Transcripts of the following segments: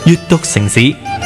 閱讀城市，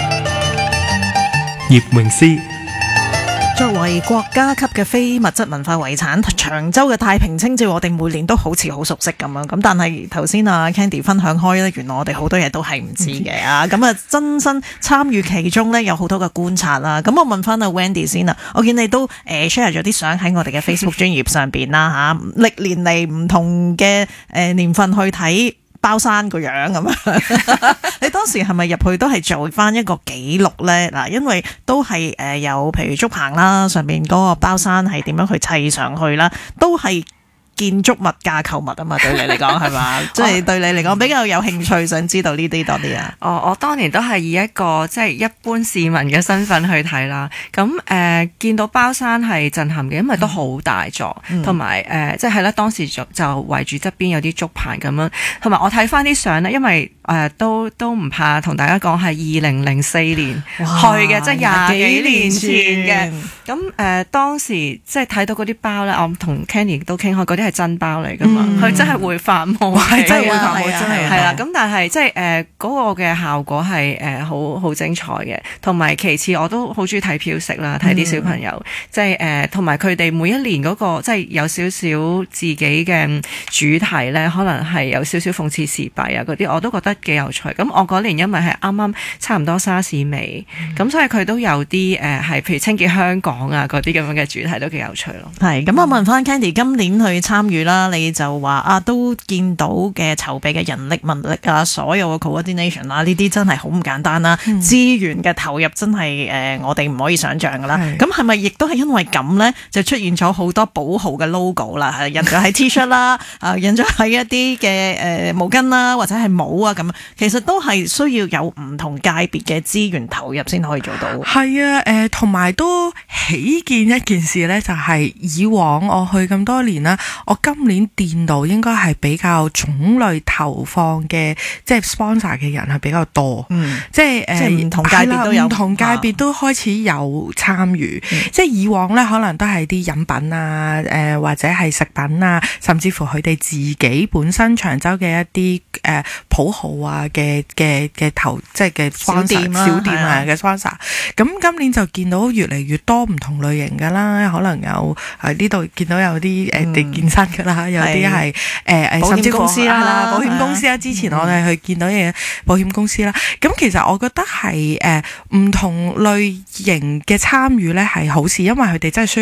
葉詠詩。 作為國家級嘅非物質文化遺產，長洲嘅太平清醮，我哋每年都好似好熟悉咁樣。咁但係頭先阿 Candy 分享開咧，原來我哋好多嘢都係唔知嘅啊！咁啊，真身參與其中咧，有好多嘅觀察啦。咁我問翻阿 Wendy 先啦，我見你都share 咗啲相喺我哋嘅 Facebook 專頁上邊啦嚇，歷年嚟唔同嘅年份去睇包山個樣咁樣，你當時係咪入去都係做翻一個記錄咧？嗱，因為都係有譬如竹棚啦，上面嗰個包山係點樣去砌上去啦，都係建築物架構物啊嘛，對你嚟講係嘛？即係對你嚟講比較有興趣，想知道呢啲多啲啊。 我當年都係以一個即係一般市民嘅身份去睇啦。咁見到包山係震撼嘅，因為都好大座，同埋即係咧當時就圍住側邊有啲竹棚咁樣。同埋我睇翻啲相咧，因為都唔怕同大家講係2004年去嘅，即係廿幾年前嘅。咁當時即係睇到嗰啲包咧，我同 Kenny 都傾開，嗰啲係真包嚟噶嘛，佢真係會發毛，係真係會發毛，真係係啦。咁但係即係嗰個嘅效果係好精彩嘅，同埋其次我都好中意睇飄色啦，睇啲小朋友，即係同埋佢哋每一年嗰個即係有少少自己嘅主題咧，可能係有少少諷刺時弊啊嗰啲，我都覺得幾有趣。咁我嗰年因為係啱啱差唔多沙士尾，咁所以佢都有啲係譬如清潔香港啊嗰啲咁樣嘅主題都幾有趣咯。 係咁，我問翻 Candy 今年去參與啦，你就話都見到嘅籌備嘅人力物力啊，所有嘅 coordination 啊，呢啲真係好唔簡單啦，資源嘅投入真係我哋唔可以想象噶啦。咁係咪亦都係因為咁咧，就出現咗好多寶號嘅 logo 啦，印咗喺 T-shirt 啦，印咗喺一啲嘅毛巾啦，或者係帽啊咁，其實都係需要有唔同界別嘅資源投入先可以做到。 係啊，同埋都起見一件事咧，就係以往我去咁多年啦，我今年見到應該係比較種類投放嘅，即係 sponsor 嘅人係比較多，即係唔同界別都有，唔同界別都開始有參與。即係以往咧，可能都係啲飲品啊，或者係食品啊，甚至乎佢哋自己本身長洲嘅一啲鋪號啊嘅投，即係嘅 sponsor 小店啊嘅 sponsor。咁今年就見到越嚟越多唔同類型噶啦，可能有呢度見到有啲地健身噶啦，有啲係保險公司啦， 保險公司啦。之前我哋去見到嘅保險公司啦。咁其實我覺得係唔同類型嘅參與咧係好事，因為佢哋真係需